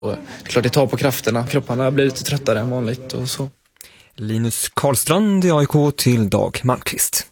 Och klart det tar på krafterna. Kropparna blir lite tröttare än vanligt och så. Linus Karlstrand i AIK till Dag Malmqvist.